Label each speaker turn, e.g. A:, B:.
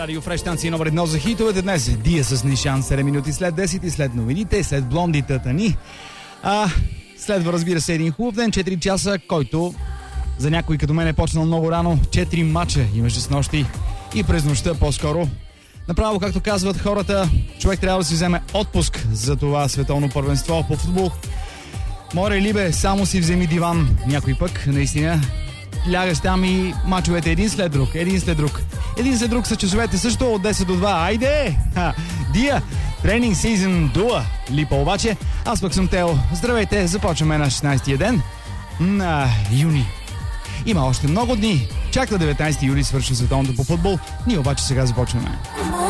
A: Радио Фреш, станция номер 1 за хитовете днес. Дия с Нишан, 7 минути след 10 и след новините, след блондитата ни. Следва, разбира се, един хубав ден, 4 часа, който за някой като мен е почнал много рано. 4 мача имаше с нощи и през нощта по-скоро. Направо, както казват хората, човек трябва да си вземе отпуск за това световно първенство по футбол. Море ли бе, само си вземи диван. Някой пък, наистина, лягаш там и мачовете един след друг. Един след друг са часовете също от 10 до 2. Айде! Дия! Тренинг сезон дуа. Липа обаче. Аз пък съм Тео. Здравейте, започваме на 16-я ден на юни. Има още много дни. Чак на 19 юли свършва световното по футбол. Ние обаче сега започваме.